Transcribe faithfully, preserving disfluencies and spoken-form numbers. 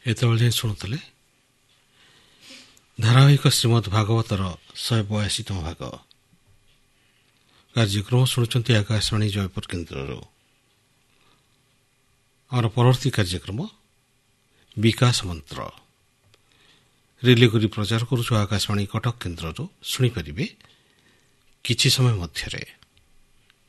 ଏତେବେଳେ ଯାଏଁ ଶୁଣୁଥିଲେ ଧାରାବାହିକ ଶ୍ରୀମଦ୍ ଭାଗବତର ଶହେ ବୟାଅଶୀତମ ଭାଗ କାର୍ଯ୍ୟକ୍ରମ ଶୁଣୁଛନ୍ତି ଆକାଶବାଣୀ ଜୟପୁର କେନ୍ଦ୍ରରୁ। ଆମର ପରବର୍ତ୍ତୀ କାର୍ଯ୍ୟକ୍ରମ ବିକାଶ ମନ୍ତ୍ର ରିଲେ କରି ପ୍ରଚାର କରୁଛୁ ଆକାଶବାଣୀ କଟକ କେନ୍ଦ୍ରରୁ। ଶୁଣିପାରିବେ କିଛି ସମୟ ମଧ୍ୟରେ।